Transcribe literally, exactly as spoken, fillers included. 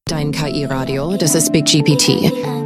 Dein K I-Radio, das ist Big G P T.